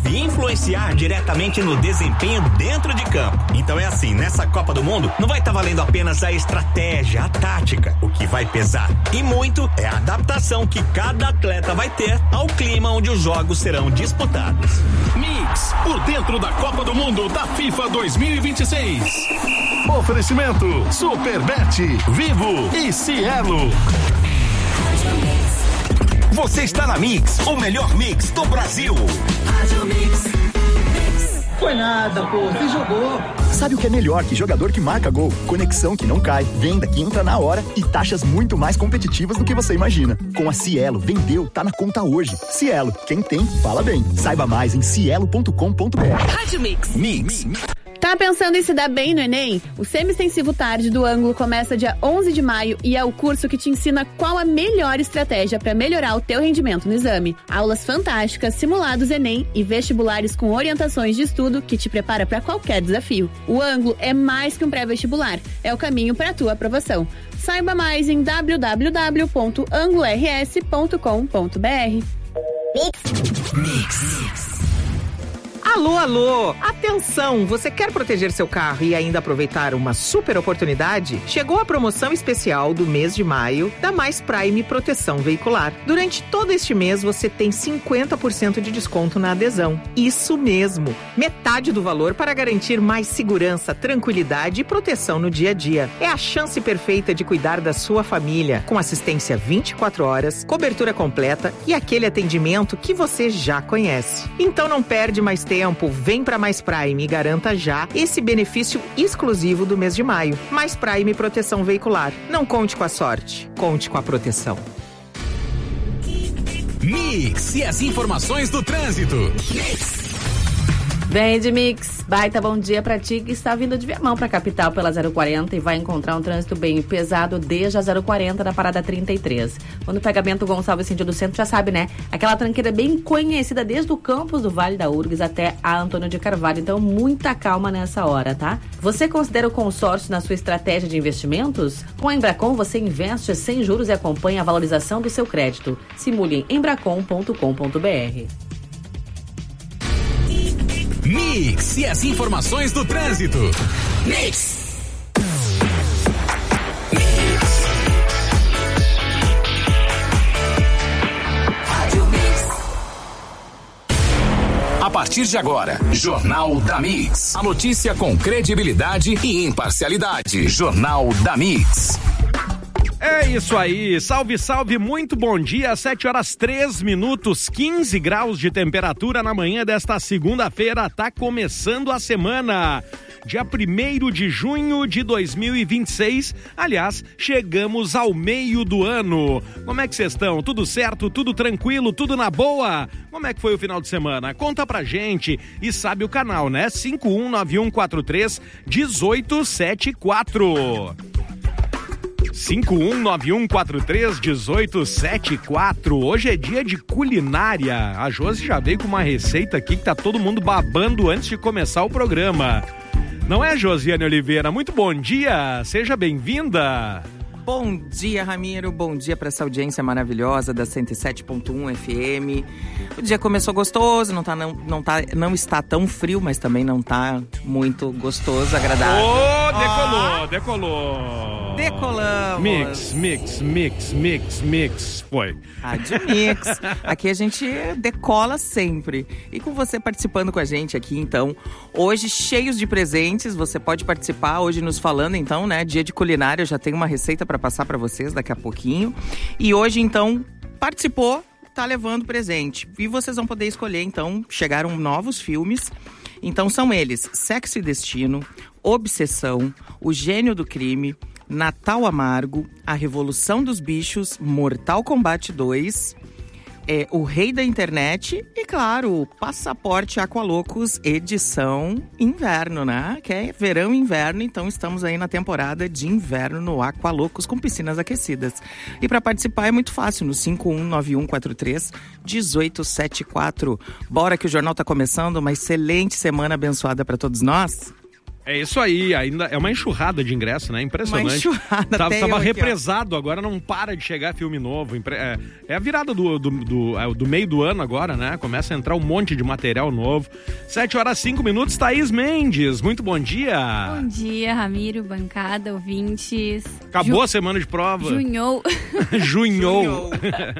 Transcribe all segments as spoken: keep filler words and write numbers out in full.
e influenciar diretamente no desempenho dentro de campo. Então é assim, nessa Copa do Mundo, não vai estar tá valendo apenas a estratégia, a tática. O que vai pesar, e muito, é a adaptação que cada atleta vai ter ao clima onde os jogos serão disputados. Mix, por dentro da Copa do Mundo da FIFA dois mil e vinte e seis. Oferecimento Superbet, Vivo e Cielo. Você está na Mix, o melhor mix do Brasil. Foi nada, pô, você jogou. Sabe o que é melhor que jogador que marca gol? Conexão que não cai, venda que entra na hora e taxas muito mais competitivas do que você imagina. Com a Cielo, vendeu, tá na conta hoje. Cielo, quem tem, fala bem. Saiba mais em cielo ponto com ponto b r. Rádio Mix. Mix. Tá pensando em se dar bem no Enem? O Semi-Extensivo Tarde do Ângulo começa dia onze de maio e é o curso que te ensina qual a melhor estratégia para melhorar o teu rendimento no exame. Aulas fantásticas, simulados Enem e vestibulares com orientações de estudo que te prepara para qualquer desafio. O Ângulo é mais que um pré-vestibular, é o caminho para a tua aprovação. Saiba mais em w w w ponto ângulo r s ponto com ponto b r. Mix. Mix. Alô, alô! Atenção! Você quer proteger seu carro e ainda aproveitar uma super oportunidade? Chegou a promoção especial do mês de maio da Mais Prime Proteção Veicular. Durante todo este mês você tem cinquenta por cento de desconto na adesão. Isso mesmo! Metade do valor para garantir mais segurança, tranquilidade e proteção no dia a dia. É a chance perfeita de cuidar da sua família, com assistência vinte e quatro horas, cobertura completa e aquele atendimento que você já conhece. Então não perde mais tempo. Tempo, vem para Mais Prime e garanta já esse benefício exclusivo do mês de maio. Mais Prime Proteção Veicular. Não conte com a sorte, conte com a proteção. Mix e as informações do trânsito. Mix. Vem de Mix, baita bom dia pra ti que está vindo de Viamão pra capital pela zero quarenta e vai encontrar um trânsito bem pesado desde a zero quarenta da parada trinta e três. Quando pega Bento Gonçalves sentido centro, já sabe, né? Aquela tranqueira bem conhecida desde o campus do Vale da Urgues até a Antônio de Carvalho, então muita calma nessa hora, tá? Você considera o consórcio na sua estratégia de investimentos? Com a Embracon você investe sem juros e acompanha a valorização do seu crédito. Simule em embracon ponto com ponto b r. Mix e as informações do trânsito. Mix. Mix. Rádio Mix. A partir de agora, Jornal da Mix. A notícia com credibilidade e imparcialidade. Jornal da Mix. É isso aí, salve, salve, muito bom dia, sete horas três minutos, quinze graus de temperatura na manhã desta segunda-feira, tá começando a semana, dia primeiro de junho de dois mil e vinte e seis, aliás, chegamos ao meio do ano. Como é que vocês estão? Tudo certo? Tudo tranquilo? Tudo na boa? Como é que foi o final de semana? Conta pra gente e sabe o canal, né? cinco um nove um quatro três um oito sete quatro. cinco um nove um quatro três um oito sete quatro. Hoje é dia de culinária. A Josi já veio com uma receita aqui que tá todo mundo babando antes de começar o programa. Não é, Josiane Oliveira? Muito bom dia, seja bem-vinda. Bom dia, Ramiro, bom dia para essa audiência maravilhosa da cento e sete ponto um F M. O dia começou gostoso, não, tá, não, não, tá, não está tão frio, mas também não tá muito gostoso, agradável. Oh, decolou, ah, decolou. Decolamos. Mix, mix, mix, mix, mix, foi. Rádio Mix. Aqui a gente decola sempre. E com você participando com a gente aqui, então, hoje cheios de presentes, você pode participar hoje nos falando, então, né, dia de culinária, eu já tenho uma receita para passar para vocês daqui a pouquinho. E hoje, então, participou, tá levando presente. E vocês vão poder escolher, então, chegaram novos filmes. Então, são eles: Sexo e Destino, Obsessão, O Gênio do Crime, Natal Amargo, A Revolução dos Bichos, Mortal Kombat dois, é, O Rei da Internet e, claro, Passaporte Aqualocos edição inverno, né? Que é verão e inverno, então estamos aí na temporada de inverno no Aqualocos com piscinas aquecidas. E para participar é muito fácil, no cinco um nove um quatro três um oito sete quatro. Bora que o jornal tá começando, uma excelente semana abençoada para todos nós. É isso aí, ainda é uma enxurrada de ingresso, né? Impressionante. Uma enxurrada, Tava, até tava eu aqui, represado, agora não para de chegar filme novo. É, é a virada do, do, do, é, do meio do ano agora, né? Começa a entrar um monte de material novo. sete horas e cinco minutos, Thaís Mendes. Muito bom dia. Bom dia, Ramiro, bancada, ouvintes. Acabou Ju... a semana de prova. Junhou. Junhou.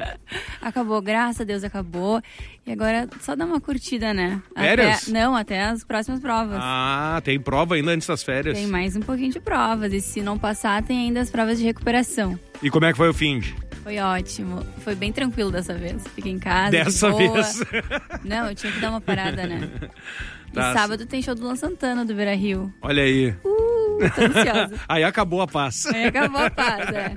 Acabou, graças a Deus acabou. E agora só dá uma curtida, né? Férias? Até... Não, até as próximas provas. Ah, tem prova ainda antes das férias. Tem mais um pouquinho de provas. E se não passar, tem ainda as provas de recuperação. E como é que foi o fim de? Foi ótimo. Foi bem tranquilo dessa vez. Fiquei em casa. Dessa de boa. vez? Não, eu tinha que dar uma parada, né? Tá. E sábado tem show do Luan Santana, do Beira Rio. Olha aí. Uh, tô ansiosa. Aí acabou a paz. Aí acabou a paz, é.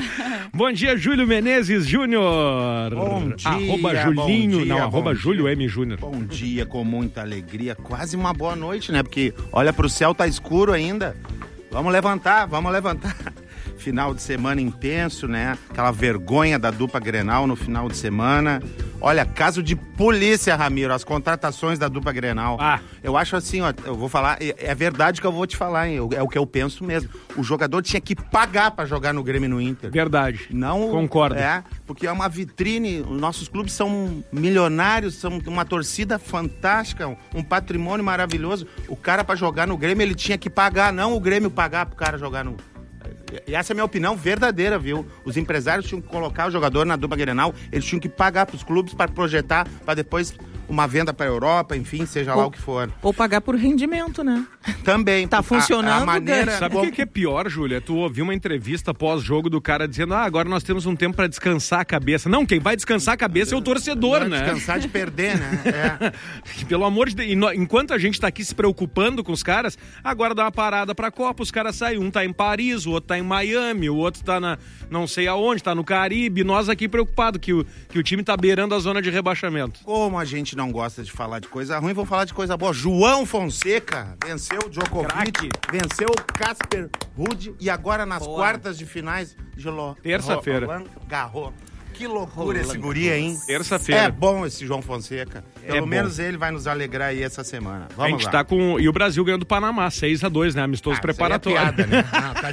Bom dia, Júlio Menezes Júnior. Bom dia, Arroba Julinho, bom dia, não, arroba dia. Júlio M Júnior. Bom dia, com muita alegria. Quase uma boa noite, né? Porque olha pro céu, tá escuro ainda. Vamos levantar, vamos levantar. Final de semana intenso, né? Aquela vergonha da dupla Grenal no final de semana. Olha, caso de polícia, Ramiro, as contratações da dupla Grenal. Ah. Eu acho assim, ó, eu vou falar, é, é verdade que eu vou te falar, hein? Eu, é o que eu penso mesmo. O jogador tinha que pagar pra jogar no Grêmio e no Inter. Verdade. Não, concordo. É, porque é uma vitrine, os nossos clubes são milionários, são uma torcida fantástica, um, um patrimônio maravilhoso. O cara pra jogar no Grêmio, ele tinha que pagar, não o Grêmio pagar pro cara jogar no... E essa é a minha opinião verdadeira, viu? Os empresários tinham que colocar o jogador na dupla Grenal, eles tinham que pagar pros clubes para projetar, para depois uma venda para a Europa, enfim, seja ou, lá o que for. Ou pagar por rendimento, né? Também. Tá funcionando. A, a maneira... Sabe o que, que é pior, Júlia? Tu ouviu uma entrevista pós-jogo do cara dizendo, ah, agora nós temos um tempo para descansar a cabeça. Não, quem vai descansar a cabeça é o torcedor, né? Descansar de perder, né? É. Pelo amor de Deus. Enquanto a gente tá aqui se preocupando com os caras, agora dá uma parada pra Copa, os caras saem. Um tá em Paris, o outro tá em Miami, o outro tá na não sei aonde, tá no Caribe. Nós aqui preocupados que o, que o time tá beirando a zona de rebaixamento. Como a gente não gosta de falar de coisa ruim, vou falar de coisa boa. João Fonseca venceu o Djokovic, Craque. venceu o Casper Ruud e agora nas Boa. quartas de finais de Lo... Terça-feira. Roland Garros. Que loucura Roland. esse guri, hein? Terça-feira. É bom esse João Fonseca. Pelo é menos ele vai nos alegrar aí essa semana. Vamos a gente lá. tá com... E o Brasil ganhando do Panamá, seis a dois, né? Amistoso ah, preparatório. É piada, né? Ah, tá